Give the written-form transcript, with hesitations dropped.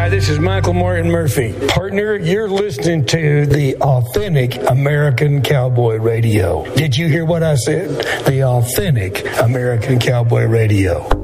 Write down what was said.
this is Michael Martin Murphy. Partner, you're listening to the Authentic American Cowboy Radio. Did you hear what I said? The Authentic American Cowboy Radio.